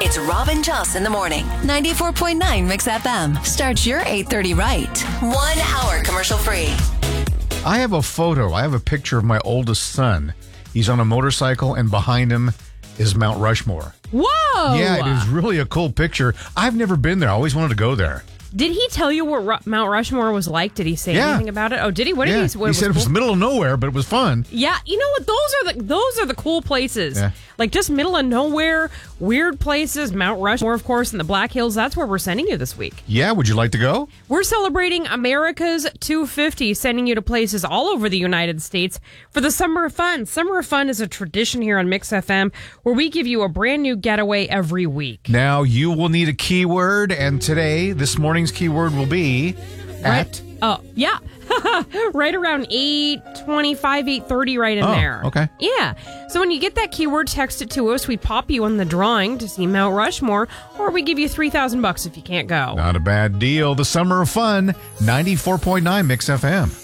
It's Rob and Joss in the morning. 94.9 Mix FM. Start your 8:30 right. 1 hour commercial free. I have a photo. I have a picture of my oldest son. He's on a motorcycle, and behind him is Mount Rushmore. Whoa! Yeah, it is really a cool picture. I've never been there. I always wanted to go there. Did he tell you what Mount Rushmore was like? Did he say anything about it? Oh, did he? What did he say? He said it was middle of nowhere, but it was fun. Yeah, you know what? Those are the cool places. Yeah. Like just middle of nowhere, weird places. Mount Rushmore, of course, and the Black Hills. That's where we're sending you this week. Yeah, would you like to go? We're celebrating America's 250, sending you to places all over the United States for the Summer of Fun. Summer of Fun is a tradition here on Mix FM where we give you a brand new getaway every week. Now, you will need a keyword, and today, this morning's keyword will be at... Oh, yeah. Right around 8:25, 8:30 right in there. Okay. Yeah. So when you get that keyword, text it to us. We pop you in the drawing to see Mount Rushmore, or we give you $3,000 if you can't go. Not a bad deal. The Summer of Fun, 94.9 Mix FM.